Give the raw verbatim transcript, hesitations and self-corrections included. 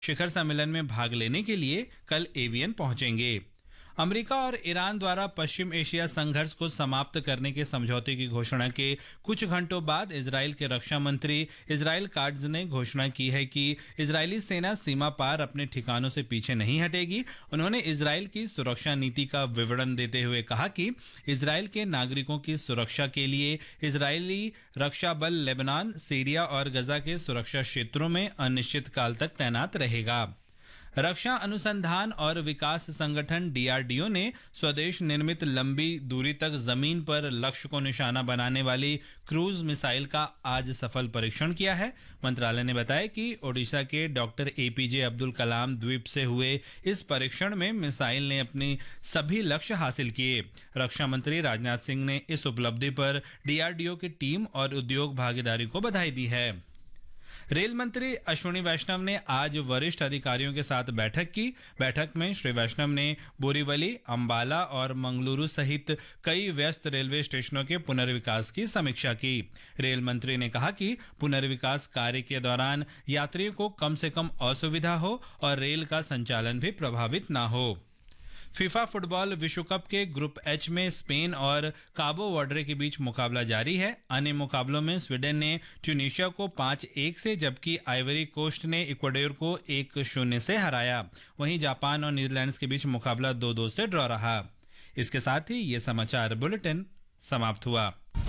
शिखर सम्मेलन में भाग लेने के लिए कल एवियन पहुंचेंगे। अमेरिका और ईरान द्वारा पश्चिम एशिया संघर्ष को समाप्त करने के समझौते की घोषणा के कुछ घंटों बाद इजराइल के रक्षा मंत्री इजराइल काट्ज ने घोषणा की है कि इजरायली सेना सीमा पार अपने ठिकानों से पीछे नहीं हटेगी। उन्होंने इजराइल की सुरक्षा नीति का विवरण देते हुए कहा कि इजराइल के नागरिकों की सुरक्षा के लिए इजरायली रक्षा बल लेबनान, सीरिया और गजा के सुरक्षा क्षेत्रों में अनिश्चित काल तक तैनात रहेगा। रक्षा अनुसंधान और विकास संगठन डी आर डी ओ ने स्वदेश निर्मित लंबी दूरी तक जमीन पर लक्ष्य को निशाना बनाने वाली क्रूज मिसाइल का आज सफल परीक्षण किया है। मंत्रालय ने बताया कि ओडिशा के डॉक्टर ए पी जे अब्दुल कलाम द्वीप से हुए इस परीक्षण में मिसाइल ने अपनी सभी लक्ष्य हासिल किए। रक्षा मंत्री राजनाथ सिंह ने इस उपलब्धि पर डी आर डी ओ की टीम और उद्योग भागीदारी को बधाई दी है। रेल मंत्री अश्विनी वैष्णव ने आज वरिष्ठ अधिकारियों के साथ बैठक की। बैठक में श्री वैष्णव ने बोरीवली, अंबाला और मंगलुरु सहित कई व्यस्त रेलवे स्टेशनों के पुनर्विकास की समीक्षा की। रेल मंत्री ने कहा कि पुनर्विकास कार्य के दौरान यात्रियों को कम से कम असुविधा हो और रेल का संचालन भी प्रभावित न हो। फीफा फुटबॉल विश्व कप के ग्रुप एच में स्पेन और काबो वर्डे के बीच मुकाबला जारी है। अन्य मुकाबलों में स्वीडन ने ट्यूनीशिया को पाँच एक से जबकि आइवरी कोस्ट ने इक्वाडोर को एक शून्य से हराया। वहीं जापान और नीदरलैंड्स के बीच मुकाबला दो दो से ड्रॉ रहा। इसके साथ ही ये समाचार बुलेटिन समाप्त हुआ।